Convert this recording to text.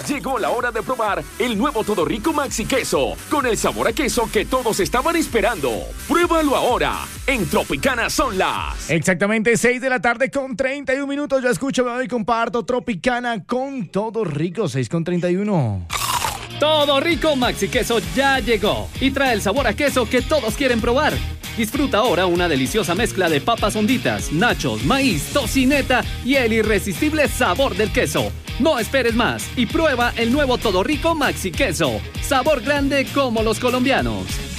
Llegó la hora de probar el nuevo Todo Rico Maxi Queso, con el sabor a queso que todos estaban esperando. Pruébalo ahora. En Tropicana son las... Exactamente 6 de la tarde con 31 minutos. Yo escucho, me voy y comparto Tropicana con Todo Rico, 6:31. Todo Rico Maxi Queso ya llegó y trae el sabor a queso que todos quieren probar. Disfruta ahora una deliciosa mezcla de papas honditas, nachos, maíz, tocineta y el irresistible sabor del queso. No esperes más y prueba el nuevo Todo Rico Maxi Queso. Sabor grande como los colombianos.